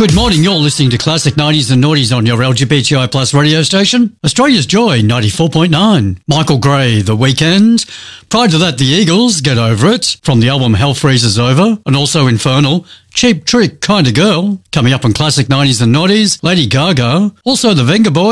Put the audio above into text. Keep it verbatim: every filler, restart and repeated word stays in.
Good morning, you're listening to Classic nineties and Noughties on your L G B T I plus radio station, Australia's Joy ninety-four point nine. Michael Gray, The Weeknd. Prior to that, The Eagles, Get Over It, from the album Hell Freezes Over, and also Infernal, Cheap Trick, Kinda Girl. Coming up on Classic nineties and Noughties, Lady Gaga. Also the Venga Boys.